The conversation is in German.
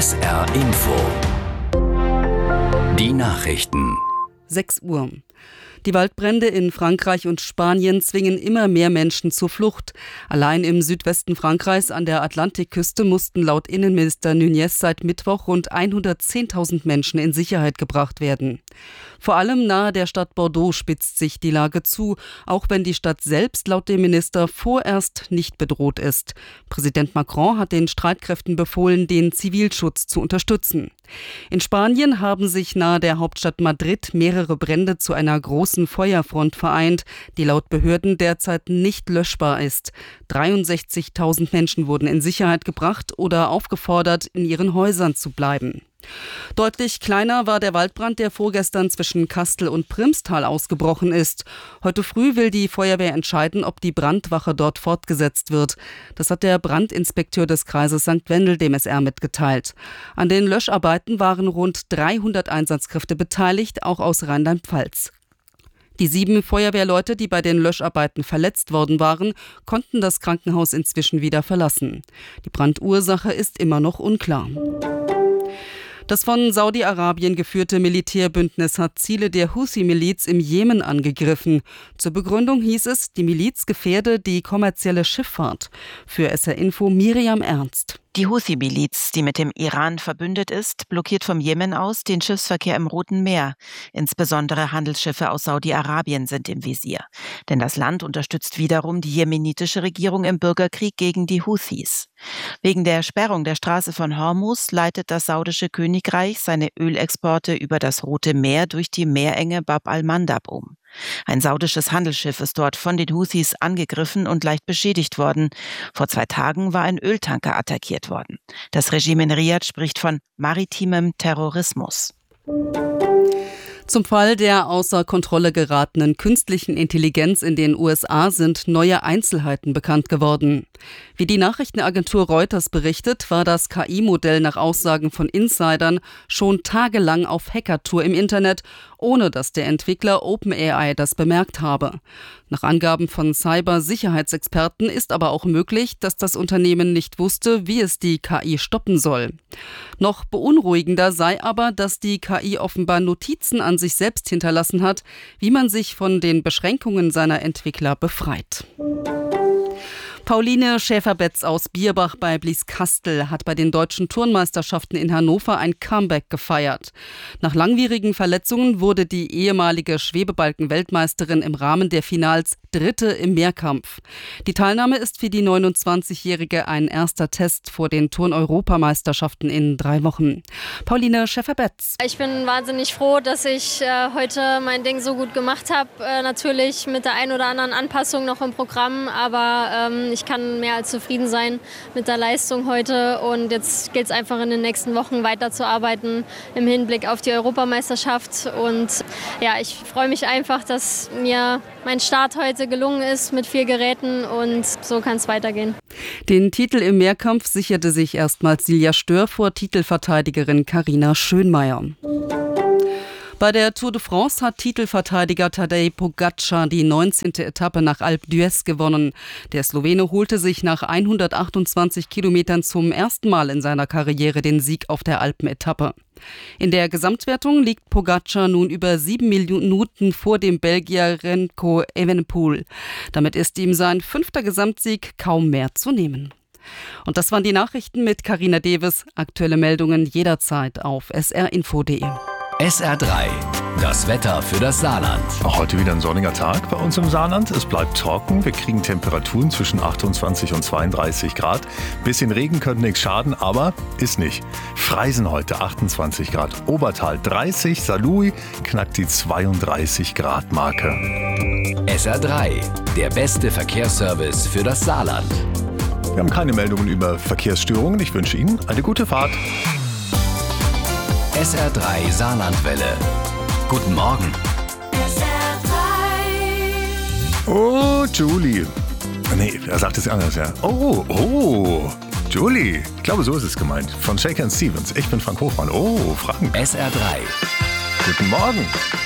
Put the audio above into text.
SR Info. Die Nachrichten. 6 Uhr. Die Waldbrände in Frankreich und Spanien zwingen immer mehr Menschen zur Flucht. Allein im Südwesten Frankreichs an der Atlantikküste mussten laut Innenminister Nunez seit Mittwoch rund 110.000 Menschen in Sicherheit gebracht werden. Vor allem nahe der Stadt Bordeaux spitzt sich die Lage zu, auch wenn die Stadt selbst laut dem Minister vorerst nicht bedroht ist. Präsident Macron hat den Streitkräften befohlen, den Zivilschutz zu unterstützen. In Spanien haben sich nahe der Hauptstadt Madrid mehrere Brände zu einer großen Feuerfront vereint, die laut Behörden derzeit nicht löschbar ist. 63.000 Menschen wurden in Sicherheit gebracht oder aufgefordert, in ihren Häusern zu bleiben. Deutlich kleiner war der Waldbrand, der vorgestern zwischen Kastel und Primstal ausgebrochen ist. Heute früh will die Feuerwehr entscheiden, ob die Brandwache dort fortgesetzt wird. Das hat der Brandinspekteur des Kreises St. Wendel dem SR mitgeteilt. An den Löscharbeiten waren rund 300 Einsatzkräfte beteiligt, auch aus Rheinland-Pfalz. Die 7 Feuerwehrleute, die bei den Löscharbeiten verletzt worden waren, konnten das Krankenhaus inzwischen wieder verlassen. Die Brandursache ist immer noch unklar. Das von Saudi-Arabien geführte Militärbündnis hat Ziele der Houthi-Miliz im Jemen angegriffen. Zur Begründung hieß es, die Miliz gefährde die kommerzielle Schifffahrt. Für SR Info Miriam Ernst. Die Houthi-Miliz, die mit dem Iran verbündet ist, blockiert vom Jemen aus den Schiffsverkehr im Roten Meer. Insbesondere Handelsschiffe aus Saudi-Arabien sind im Visier. Denn das Land unterstützt wiederum die jemenitische Regierung im Bürgerkrieg gegen die Houthis. Wegen der Sperrung der Straße von Hormuz leitet das saudische Königreich seine Ölexporte über das Rote Meer durch die Meerenge Bab al-Mandab um. Ein saudisches Handelsschiff ist dort von den Houthis angegriffen und leicht beschädigt worden. Vor 2 Tagen war ein Öltanker attackiert worden. Das Regime in Riad spricht von maritimem Terrorismus. Zum Fall der außer Kontrolle geratenen künstlichen Intelligenz in den USA sind neue Einzelheiten bekannt geworden. Wie die Nachrichtenagentur Reuters berichtet, war das KI-Modell nach Aussagen von Insidern schon tagelang auf Hackertour im Internet, ohne dass der Entwickler OpenAI das bemerkt habe. Nach Angaben von Cybersicherheitsexperten ist aber auch möglich, dass das Unternehmen nicht wusste, wie es die KI stoppen soll. Noch beunruhigender sei aber, dass die KI offenbar Notizen an sich selbst hinterlassen hat, wie man sich von den Beschränkungen seiner Entwickler befreit. Pauline Schäfer-Betz aus Bierbach bei Blieskastel hat bei den deutschen Turnmeisterschaften in Hannover ein Comeback gefeiert. Nach langwierigen Verletzungen wurde die ehemalige Schwebebalken-Weltmeisterin im Rahmen der Finals Dritte im Mehrkampf. Die Teilnahme ist für die 29-Jährige ein erster Test vor den Turn-Europameisterschaften in 3 Wochen. Pauline Schäfer-Betz. Ich bin wahnsinnig froh, dass ich heute mein Ding so gut gemacht habe. Natürlich mit der ein oder anderen Anpassung noch im Programm, aber ich kann mehr als zufrieden sein mit der Leistung heute. Und jetzt gilt es einfach in den nächsten Wochen weiterzuarbeiten im Hinblick auf die Europameisterschaft. Und ja, ich freue mich einfach, dass mir mein Start heute gelungen ist mit 4 Geräten und so kann es weitergehen. Den Titel im Mehrkampf sicherte sich erstmals Silja Stör vor Titelverteidigerin Carina Schönmeier. Bei der Tour de France hat Titelverteidiger Tadej Pogačar die 19. Etappe nach Alpe d'Huez gewonnen. Der Slowene holte sich nach 128 Kilometern zum ersten Mal in seiner Karriere den Sieg auf der Alpenetappe. In der Gesamtwertung liegt Pogačar nun über 7 Minuten vor dem Belgier Remco Evenepoel. Damit ist ihm sein 5. Gesamtsieg kaum mehr zu nehmen. Und das waren die Nachrichten mit Carina Deves. Aktuelle Meldungen jederzeit auf srinfo.de. SR3, das Wetter für das Saarland. Auch heute wieder ein sonniger Tag bei uns im Saarland. Es bleibt trocken. Wir kriegen Temperaturen zwischen 28 und 32 Grad. Bisschen Regen könnte nichts schaden, aber ist nicht. Freisen heute 28 Grad. Obertal 30. Saarlouis knackt die 32 Grad Marke. SR3, der beste Verkehrsservice für das Saarland. Wir haben keine Meldungen über Verkehrsstörungen. Ich wünsche Ihnen eine gute Fahrt. SR3 Saarlandwelle. Guten Morgen. SR3. Oh, Julie. Nee, er sagt es anders, ja. Oh, Julie. Ich glaube, so ist es gemeint. Von Shaker & Stevens. Ich bin Frank Hofmann. Oh, Frank. SR3. Guten Morgen.